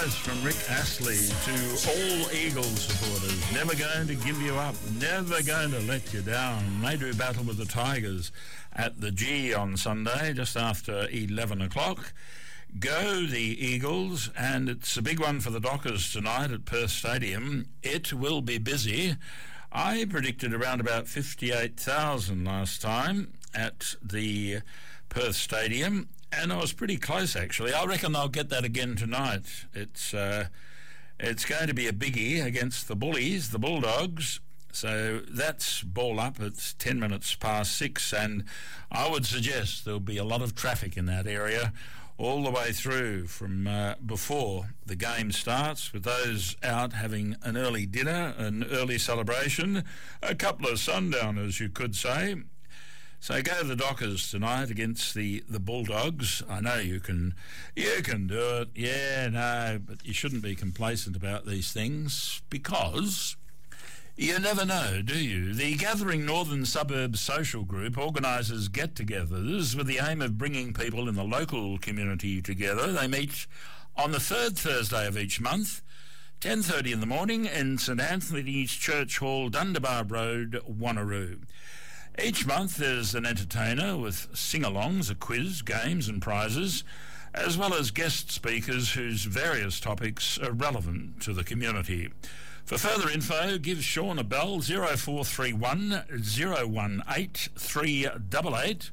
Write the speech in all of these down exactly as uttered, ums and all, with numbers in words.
advice from Rick Astley to all Eagles supporters. Never going to give you up, never going to let you down. They do battle with the Tigers at the G on Sunday, just after eleven o'clock. Go the Eagles, and it's a big one for the Dockers tonight at Perth Stadium. It will be busy. I predicted around about fifty-eight thousand last time at the Perth Stadium, and I was pretty close, actually. I reckon I'll get that again tonight. It's uh, it's going to be a biggie against the Bullies, the Bulldogs. So that's ball up. It's ten minutes past six, and I would suggest there'll be a lot of traffic in that area all the way through from uh, before the game starts, with those out having an early dinner, an early celebration, a couple of sundowners, you could say. So go the Dockers tonight against the, the Bulldogs. I know you can you can do it. Yeah, no, but you shouldn't be complacent about these things, because you never know, do you? The Gathering Northern Suburbs Social Group organises get-togethers with the aim of bringing people in the local community together. They meet on the third Thursday of each month, ten thirty in the morning, in St Anthony's Church Hall, Dundebar Road, Wanneroo. Each month there's an entertainer with sing-alongs, a quiz, games and prizes, as well as guest speakers whose various topics are relevant to the community. For further info, give Sean a bell, zero four three one, zero one eight, three eight eight,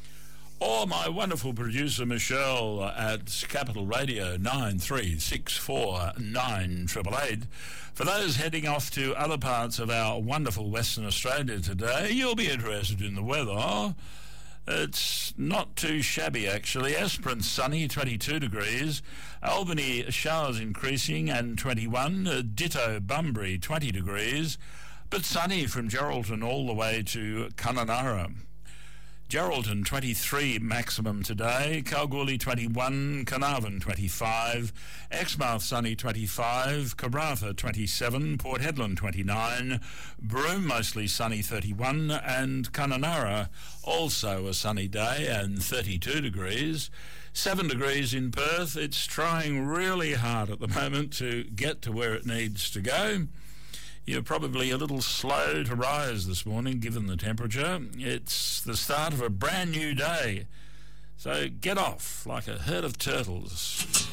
or my wonderful producer Michelle at Capital Radio, nine three six four nine eight eight eight. For those heading off to other parts of our wonderful Western Australia today, you'll be interested in the weather. It's not too shabby, actually. Esperance sunny, twenty-two degrees. Albany showers increasing and twenty-one. Uh, ditto Bunbury, twenty degrees. But sunny from Geraldton all the way to Kununurra. Geraldton, twenty-three maximum today. Kalgoorlie, twenty-one. Carnarvon, twenty-five. Exmouth, sunny, twenty-five. Karratha, twenty-seven. Port Hedland, twenty-nine. Broome, mostly sunny, thirty-one. And Kununurra, also a sunny day and thirty-two degrees. seven degrees in Perth. It's trying really hard at the moment to get to where it needs to go. You're probably a little slow to rise this morning, given the temperature. It's the start of a brand new day. So get off like a herd of turtles.